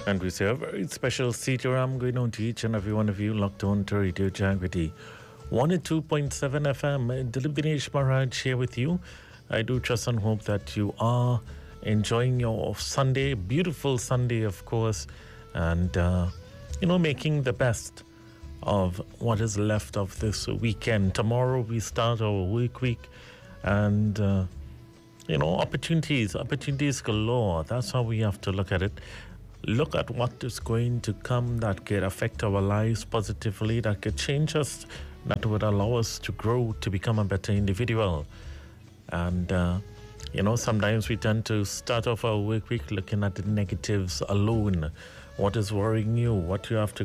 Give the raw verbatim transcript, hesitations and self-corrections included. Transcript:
And we say a very special Sitaram going on to each and every one of you locked on to Radio Jagriti. one oh two point seven F M, Dilip Dinesh Maharaj here with you. I do trust and hope that you are enjoying your Sunday, beautiful Sunday, of course, and, uh, you know, making the best of what is left of this weekend. Tomorrow we start our work week, and, uh, you know, opportunities, opportunities galore. That's how we have to look at it. Look at what is going to come that could affect our lives positively, that could change us, that would allow us to grow, to become a better individual. And, uh, you know, sometimes we tend to start off our work week looking at the negatives alone. What is worrying you? What you have to